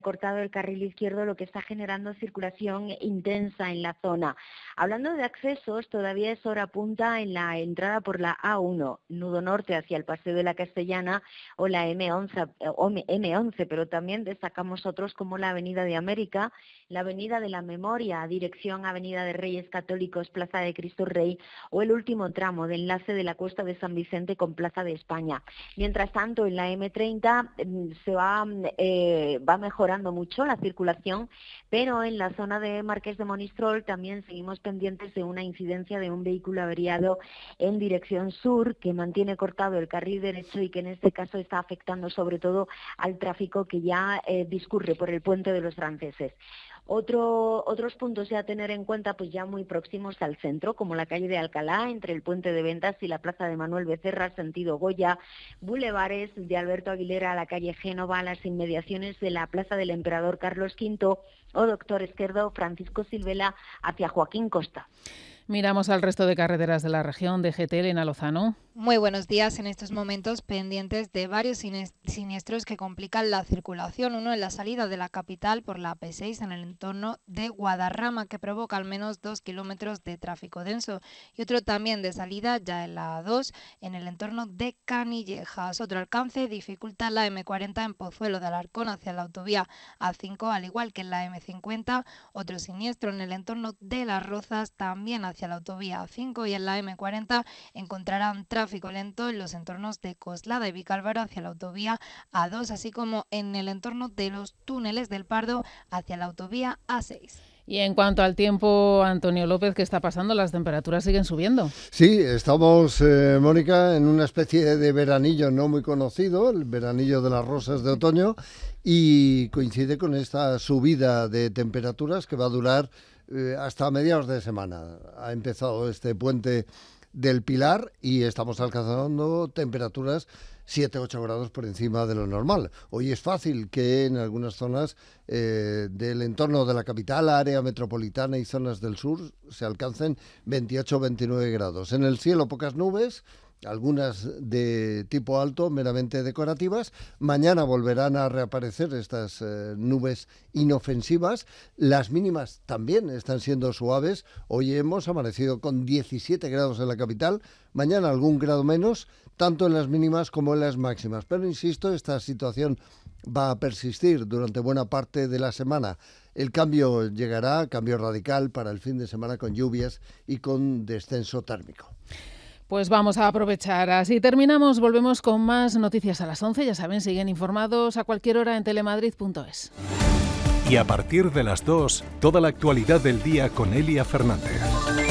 cortado el carril izquierdo, lo que está generando circulación intensa en la zona. Hablando de accesos, todavía es hora punta en la entrada por la A1, nudo norte hacia el Paseo de la Castellana o la M11, pero también destacamos otros como la Avenida de América, la Avenida de la Memoria, dirección Avenida de Reyes Católicos, Plaza de Cristo Rey, o el último tramo de enlace de la Cuesta de San Vicente con Plaza de España. Mientras tanto, en la M30 se va mejorando mucho la circulación, pero en la zona de Marqués de Monistrol también seguimos pendientes de una incidencia de un vehículo averiado en dirección sur que mantiene cortado el carril derecho y que en este caso está afectando sobre todo al tráfico que ya discurre por el puente de los Franceses. Otros puntos ya a tener en cuenta, pues ya muy próximos al centro, como la calle de Alcalá, entre el puente de Ventas y la plaza de Manuel Becerra, sentido Goya, bulevares de Alberto Aguilera a la calle Génova, a las inmediaciones de la plaza del Emperador Carlos V, o Doctor Esquerdo, Francisco Silvela, hacia Joaquín Costa. Miramos al resto de carreteras de la región. DGT, Elena Lozano. Muy buenos días. En estos momentos pendientes de varios siniestros que complican la circulación. Uno en la salida de la capital por la AP6 en el entorno de Guadarrama, que provoca al menos 2 kilómetros de tráfico denso. Y otro también de salida ya en la A2 en el entorno de Canillejas. Otro alcance dificulta la M40 en Pozuelo de Alarcón hacia la autovía A5, al igual que en la M50. Otro siniestro en el entorno de Las Rozas, también hacia la autovía A5, y en la M40 encontrarán tráfico lento en los entornos de Coslada y Vicálvaro hacia la autovía A2, así como en el entorno de los túneles del Pardo hacia la autovía A6. Y en cuanto al tiempo, Antonio López, ¿qué está pasando? ¿Las temperaturas siguen subiendo? Sí, estamos, Mónica, en una especie de veranillo no muy conocido, el veranillo de las rosas de otoño, y coincide con esta subida de temperaturas que va a durar hasta mediados de semana. Ha empezado este puente del Pilar y estamos alcanzando temperaturas 7-8 grados por encima de lo normal. Hoy es fácil que en algunas zonas del entorno de la capital, área metropolitana y zonas del sur se alcancen 28-29 grados. En el cielo pocas nubes, algunas de tipo alto, meramente decorativas. Mañana volverán a reaparecer estas nubes inofensivas. Las mínimas también están siendo suaves. Hoy hemos amanecido con 17 grados en la capital. Mañana algún grado menos, tanto en las mínimas como en las máximas. Pero insisto, esta situación va a persistir durante buena parte de la semana. El cambio llegará, cambio radical para el fin de semana, con lluvias y con descenso térmico. Pues vamos a aprovechar. Así terminamos. Volvemos con más noticias a las 11. Ya saben, siguen informados a cualquier hora en telemadrid.es. Y a partir de las 2, toda la actualidad del día con Elia Fernández.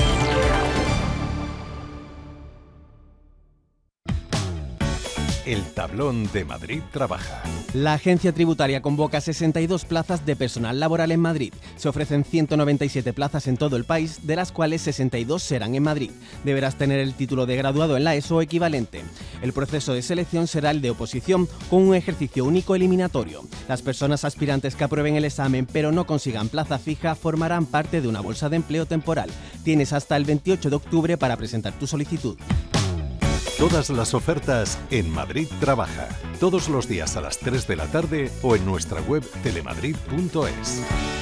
El tablón de Madrid trabaja. La agencia tributaria convoca 62 plazas de personal laboral en Madrid. Se ofrecen 197 plazas en todo el país, de las cuales 62 serán en Madrid. Deberás tener el título de graduado en la ESO o equivalente. El proceso de selección será el de oposición, con un ejercicio único eliminatorio. Las personas aspirantes que aprueben el examen pero no consigan plaza fija formarán parte de una bolsa de empleo temporal. Tienes hasta el 28 de octubre para presentar tu solicitud. Todas las ofertas en Madrid Trabaja. Todos los días a las 3 de la tarde o en nuestra web telemadrid.es.